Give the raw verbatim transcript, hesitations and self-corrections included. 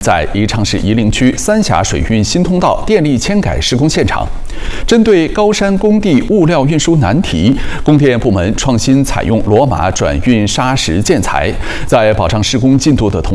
在宜昌市夷陵区三峡水运新通道电力迁改施工现场，针对高山工地物料运输难题，供电部门创新采用罗马转运砂石建材，在保障施工进度的同